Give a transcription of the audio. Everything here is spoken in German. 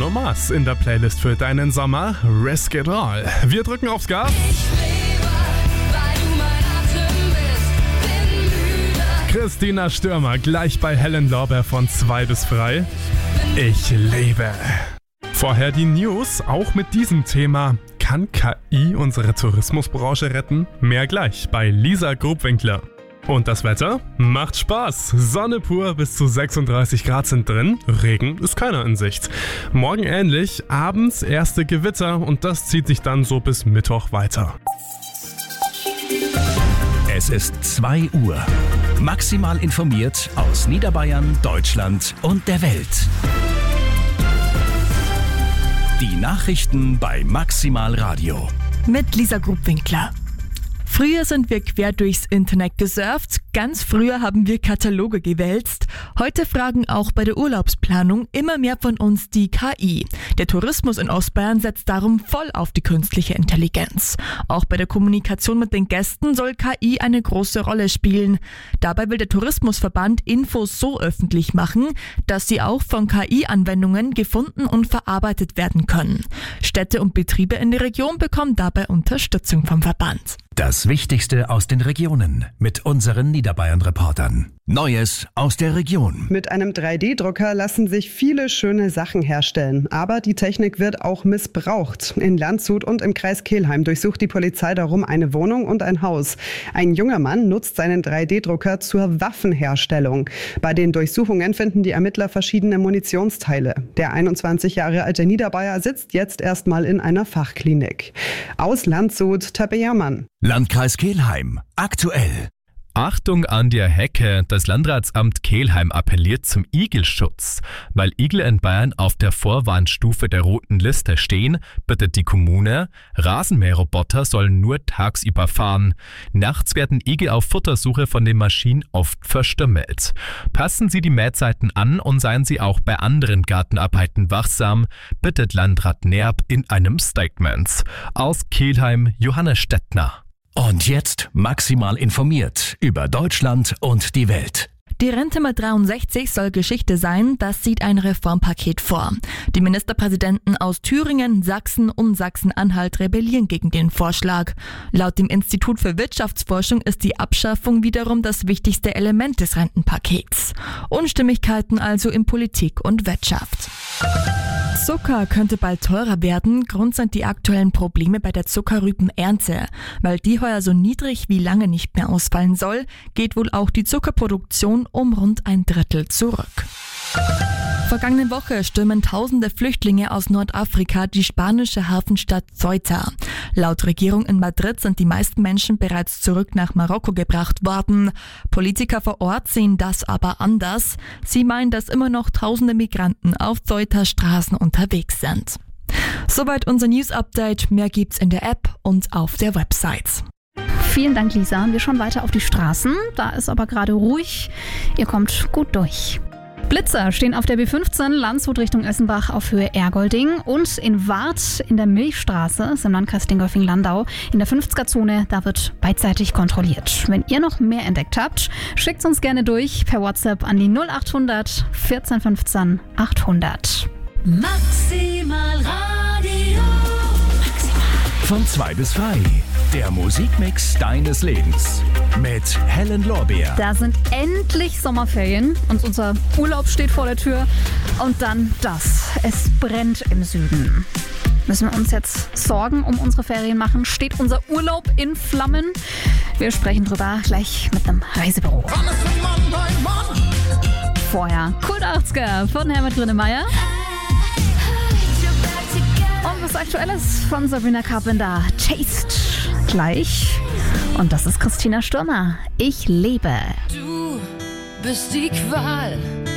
Bruno Mars in der Playlist für deinen Sommer. Risk It All. Wir drücken aufs Gas. Christina Stürmer gleich bei Helen Lorber von 2 bis frei. Ich lebe. Vorher die News, auch mit diesem Thema. Kann KI unsere Tourismusbranche retten? Mehr gleich bei Lisa Grubwinkler. Und das Wetter? Macht Spaß. Sonne pur, bis zu 36 Grad sind drin. Regen ist keiner in Sicht. Morgen ähnlich, abends erste Gewitter und das zieht sich dann so bis Mittwoch weiter. Es ist 2 Uhr. Maximal informiert aus Niederbayern, Deutschland und der Welt. Die Nachrichten bei Maximal Radio. Mit Lisa Grubwinkler. Früher sind wir quer durchs Internet gesurft, ganz früher haben wir Kataloge gewälzt. Heute fragen auch bei der Urlaubsplanung immer mehr von uns die KI. Der Tourismus in Ostbayern setzt darum voll auf die künstliche Intelligenz. Auch bei der Kommunikation mit den Gästen soll KI eine große Rolle spielen. Dabei will der Tourismusverband Infos so öffentlich machen, dass sie auch von KI-Anwendungen gefunden und verarbeitet werden können. Städte und Betriebe in der Region bekommen dabei Unterstützung vom Verband. Das Wichtigste aus den Regionen mit unseren Niederbayern-Reportern. Neues aus der Region. Mit einem 3D-Drucker lassen sich viele schöne Sachen herstellen. Aber die Technik wird auch missbraucht. In Landshut und im Kreis Kelheim durchsucht die Polizei darum eine Wohnung und ein Haus. Ein junger Mann nutzt seinen 3D-Drucker zur Waffenherstellung. Bei den Durchsuchungen finden die Ermittler verschiedene Munitionsteile. Der 21 Jahre alte Niederbayer sitzt jetzt erstmal in einer Fachklinik. Aus Landshut, Tepe Jamann. Landkreis Kelheim. Aktuell. Achtung an der Hecke, das Landratsamt Kelheim appelliert zum Igelschutz. Weil Igel in Bayern auf der Vorwarnstufe der roten Liste stehen, bittet die Kommune, Rasenmäherroboter sollen nur tagsüber fahren. Nachts werden Igel auf Futtersuche von den Maschinen oft verstümmelt. Passen Sie die Mähzeiten an und seien Sie auch bei anderen Gartenarbeiten wachsam, bittet Landrat Nerb in einem Statement. Aus Kelheim, Johannes Stettner. Und jetzt maximal informiert über Deutschland und die Welt. Die Rente mit 63 soll Geschichte sein, das sieht ein Reformpaket vor. Die Ministerpräsidenten aus Thüringen, Sachsen und Sachsen-Anhalt rebellieren gegen den Vorschlag. Laut dem Institut für Wirtschaftsforschung ist die Abschaffung wiederum das wichtigste Element des Rentenpakets. Unstimmigkeiten also in Politik und Wirtschaft. Zucker könnte bald teurer werden. Grund sind die aktuellen Probleme bei der Zuckerrübenernte. Weil die heuer so niedrig wie lange nicht mehr ausfallen soll, geht wohl auch die Zuckerproduktion um rund 1/3 zurück. Vergangene Woche stürmen tausende Flüchtlinge aus Nordafrika die spanische Hafenstadt Ceuta. Laut Regierung in Madrid sind die meisten Menschen bereits zurück nach Marokko gebracht worden. Politiker vor Ort sehen das aber anders. Sie meinen, dass immer noch tausende Migranten auf Ceutas Straßen unterwegs sind. Soweit unser News-Update. Mehr gibt's in der App und auf der Website. Vielen Dank, Lisa. Wir schauen weiter auf die Straßen. Da ist aber gerade ruhig. Ihr kommt gut durch. Blitzer stehen auf der B15 Landshut Richtung Essenbach auf Höhe Ergolding und in Warth in der Milchstraße, ist im Landkreis Dingolfing-Landau, in der 50er-Zone, da wird beidseitig kontrolliert. Wenn ihr noch mehr entdeckt habt, schickt uns gerne durch per WhatsApp an die 0800 14 15 800. Maximal Radio. Von 2 bis frei. Der Musikmix deines Lebens. Mit Helen Lorber. Da sind endlich Sommerferien und unser Urlaub steht vor der Tür. Und dann das. Es brennt im Süden. Müssen wir uns jetzt Sorgen um unsere Ferien machen? Steht unser Urlaub in Flammen? Wir sprechen drüber gleich mit einem Reisebüro. Vorher Kult 80er von Herbert Grönemeyer. Und was Aktuelles von Sabrina Carpenter. Taste gleich. Und das ist Christina Stürmer. Ich lebe. Du bist die Qual